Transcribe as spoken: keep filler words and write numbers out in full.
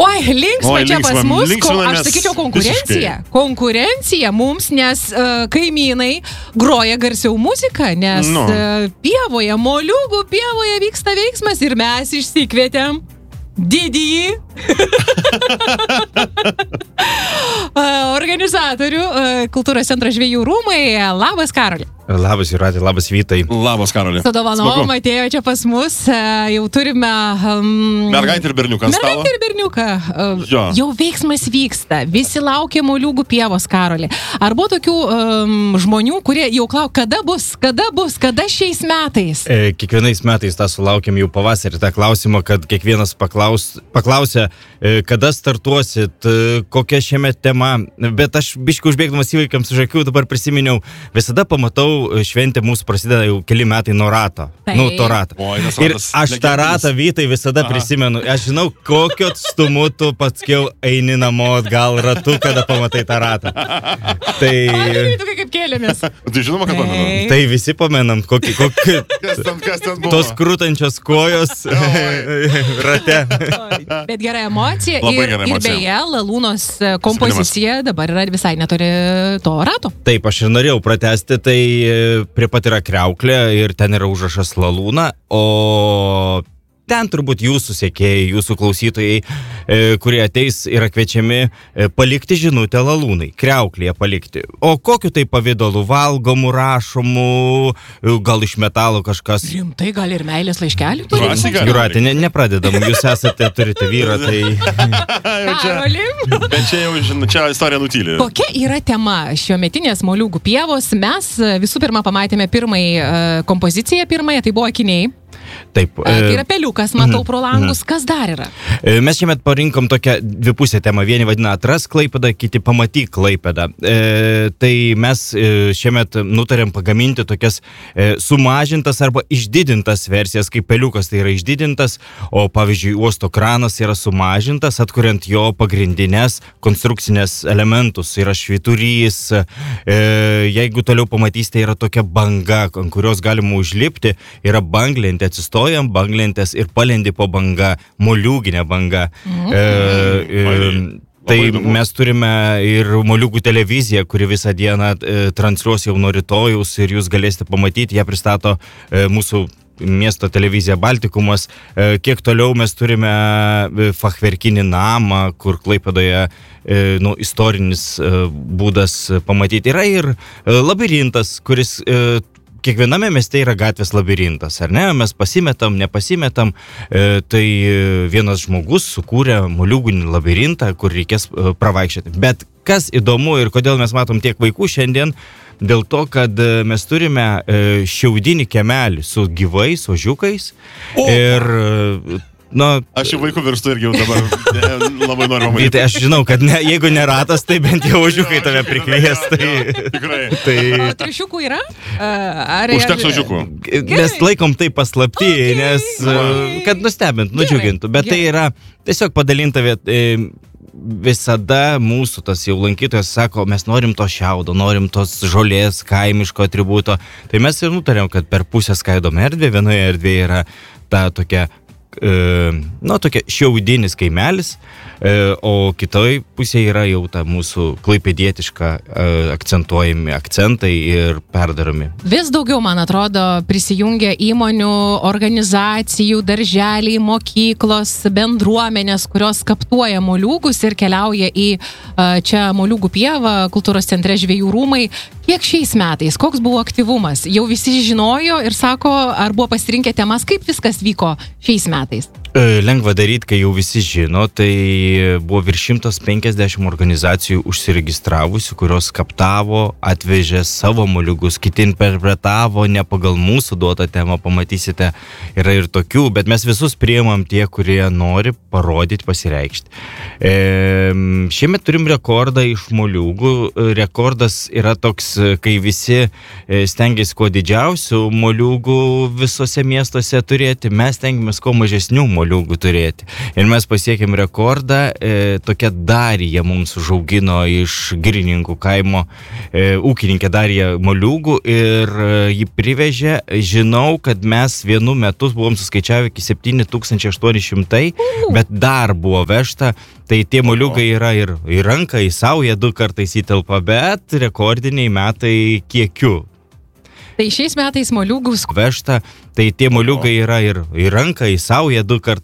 Oi, linksma Oi, čia linksma, pas mus, ko, linksmamės aš sakyčiau konkurencija. visiškai. Konkurencija mums, nes uh, kaimynai groja garsiau muziką, nes Nu. uh, pievoje, moliūgų pievoje vyksta veiksmas ir mes išsikvietėm didįjį organizatorių Kultūros centro Žvejų rūmai. Labas, Karoli. Labas, Jūratė, labas, Vytai. Labas, Karoli. Su dovanom atėjo čia pas mus. Jau turime... Um, Mergaitė ir berniuką ant stalo. Mergaitė ir berniuką. Uh, Jo. Jau veiksmas vyksta. Visi laukia moliūgų pievos, Karoli. Ar buvo tokių um, žmonių, kurie jau klauk, kada bus, kada bus, kada šiais metais? E, kiekvienais metais tą sulaukiam jau pavasarį, tą klausimą, kad kiekvienas paklaus, paklausia, e, kada startuosit, e, kokia šiame tema. Bet aš biškai užbėgdamas įvykiams už akių dabar prisiminiau, visada pamatau, šventė mūsų prasideda jau keli metai nuo rato. Taip. Nu, to rato. Oi, tas Ir ratas aš tą legendinis. ratą, Vytai, visada Aha. prisimenu. Aš žinau, kokiu atstumu tu paskiau eini namo atgal ratu, kada pamatai tą ratą. Tai, Ai, tokie kaip kėlėmės. Tai žinoma, kad pamenu. Ei. tai visi pamenam, kokį, kokį Kas ten, kas ten buvo? tos krūtančios kojos rate. Bet gera emocija. Labai ir, gera ir emocija. beje, Lalūnos kompozicija dabar yra visai netoli to rato. Taip, aš ir norėjau pratesti, tai e, prie pat yra kriauklė ir ten yra užrašas Lalūna, o ten turbūt jūsų sekėjai, jūsų klausytojai, e, kurie ateis, yra kviečiami e, palikti žinutę Lalūnai, kriauklėje palikti. O kokiu tai pavidalu, valgomų, rašomų, e, gal iš metalo kažkas. Rimtai, gal ir meilės laiškelį turi? Drąsiai gali. Jūratė, ne, nepradedam, jūs esate, turite vyrą, tai Jau čia- Karoli. Bet čia jau, žinai, čia istorija nutyli. Kokia yra tema šiometinės moliūgų pievos? Mes e, visų pirma pamatėme pirmąjį e, kompoziciją, pirmąją, tai buvo akiniai. taip. E, tai yra peliukas, matau pro langus. Kas dar yra? E, Mes šiemet parinkom tokią dvipusę temą. Vieni vadina Atras Klaipėdą, kiti Pamatyk Klaipėdą. E, tai mes e, šiemet nutarėm pagaminti tokias e, sumažintas arba išdidintas versijas, kaip peliukas tai yra išdidintas, o pavyzdžiui, uosto kranas yra sumažintas, atkuriant jo pagrindinės konstrukcinės elementus. Yra švyturys. E, jeigu toliau pamatysite, yra tokia banga, ant kurios galima užlipti. Yra banglentė, atsistojam banglentės ir palendi po banga, moliūginė banga. Mhm. E, e, Labai tai įdomu. mes turime ir moliūgų televiziją, kuri visą dieną e, transliuos jau nuo rytojaus ir jūs galėsite pamatyti, ją pristato e, mūsų miesto televizija Baltikumas. E, kiek toliau mes turime e, fachverkinį namą, kur Klaipėdoje e, nu, istorinis e, būdas pamatyti. Yra ir e, labirintas, kuris e, kiekviename mieste yra gatvės labirintas, ar ne? Mes pasimetam, nepasimetam. E, tai vienas žmogus sukūrė moliūginį labirintą, kur reikės e, pravaikščioti. Bet kas įdomu ir kodėl mes matom tiek vaikų šiandien, dėl to, kad e, mes turime e, šiaudinį kiemelį su gyvais ožiukais. O! Ir e, na, Aš jau vaikų virstu irgi jau dabar e, labai noriu pamatyti. tai aš žinau, kad ne, jeigu neratas, tai bent jau ožiukai tave prikvies. Tai, Tikrai. tai, O triušiukų yra? A, Ar, Užteks ožiukų. mes laikom tai paslapti, Okay, nes, okay. kad nustebint, Gerai, nudžiugintų. Bet tai gerai. yra tiesiog padalinta vieta. E, visada mūsų tas jau lankytojas sako, mes norim to šiaudo, norim tos žolės, kaimiško atributo. Tai mes ir nutarėm, kad per pusę skaidome erdvę, vienoje erdvėje yra ta tokia, e, nu, tokia šiaudinis kaimelis, e, o kitoj pusėje yra jau ta mūsų klaipėdietiška e, akcentuojami akcentai ir perdaromi. Vis daugiau, man atrodo, prisijungia įmonių, organizacijų, darželiai, mokyklos, bendruomenės, kurios kaptuoja moliūgus ir keliauja į a, čia moliūgų pievą, Kultūros centre Žvejų rūmai. Kiek šiais metais, koks buvo aktyvumas? Jau visi žinojo ir sako, ar buvo pasirinkę temas, kaip viskas vyko šiais metais? E, Lengva daryti, kai jau visi žino, tai buvo virš šimtas penkiasdešimt organizacijų užsiregistravusių, kurios kaptavo, atvežė savo moliūgus, kiti interpretavo ne pagal mūsų duotą temą, pamatysite, yra ir tokių, bet mes visus priimam tie, kurie nori parodyti, pasireikšti. E, šiemet turim rekordą iš moliūgų. Rekordas yra toks, kai visi stengiasi kuo didžiausių moliūgų visose miestuose turėti, mes stengiamės kuo mažesnių moliūgų moliūgų turėti. Ir mes pasiekėm rekordą, e, tokia Darija mums užaugino iš Girininkų kaimo, e, ūkininkė Darija moliūgų ir e, jį privežė. Žinau, kad mes vienu metu buvom suskaičiavę iki septyni tūkstančiai aštuoni šimtai, bet dar buvo vežta. Tai tie moliūgai yra ir į ranką, į saują du kartais įtelpa, bet rekordiniai metai kiekiu. Tai šiais metais moliūgus vežta, tai tie moliūgai yra ir į ranką, į saują du kartais